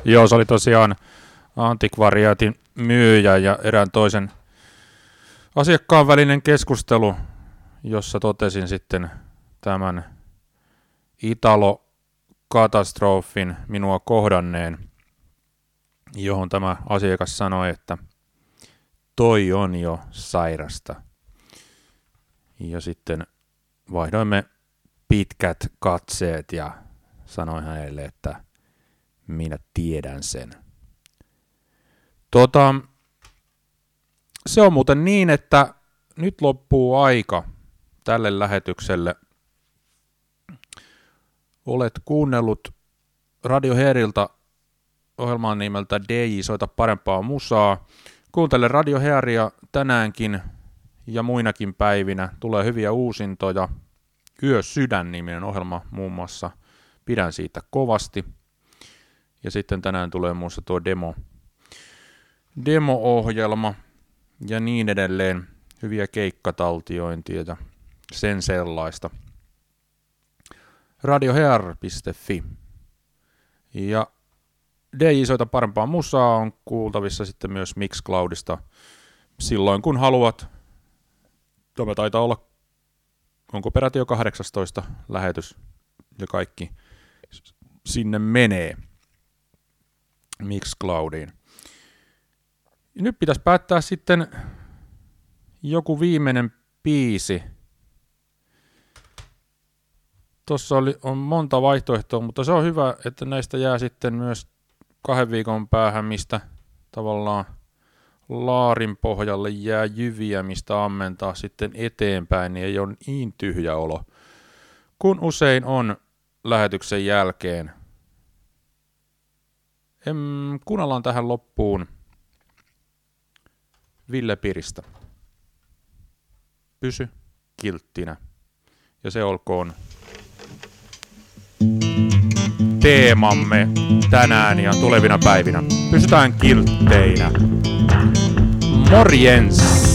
Joo, se oli tosiaan antikvariaatin myyjä ja erään toisen asiakkaan välinen keskustelu, jossa totesin sitten tämän Italo-katastrofin minua kohdanneen, johon tämä asiakas sanoi, että toi on jo sairasta. Ja sitten vaihdoimme pitkät katseet ja sanoin hänelle, että minä tiedän sen. Se on muuten niin, että nyt loppuu aika tälle lähetykselle. Olet kuunnellut Radio Hearilta ohjelman nimeltä DJ Soita parempaa musaa. Kuuntele Radio Hearia tänäänkin ja muinakin päivinä. Tulee hyviä uusintoja. Yö sydän-niminen ohjelma muun muassa. Pidän siitä kovasti. Ja sitten tänään tulee muun muassa tuo demo-ohjelma ja niin edelleen. Hyviä keikkataltiointia ja sen sellaista. radiohear.fi. Ja DJ Soita parempaa musaa on kuultavissa sitten myös Mixcloudista silloin kun haluat. Tämä taitaa olla, onko peräti jo 18 lähetys ja kaikki sinne menee Mixcloudiin. Nyt pitäisi päättää sitten joku viimeinen biisi. Tuossa on monta vaihtoehtoa, mutta se on hyvä, että näistä jää sitten myös 2 viikon päähän, mistä tavallaan laarin pohjalle jää jyviä, mistä ammentaa sitten eteenpäin, niin ei ole niin tyhjä olo, kun usein on lähetyksen jälkeen. Kuunnellaan tähän loppuun Ville Piristä. Pysy kilttinä. Ja se olkoon teemamme tänään ja tulevina päivinä. Pysytään kiltteinä. Morjens!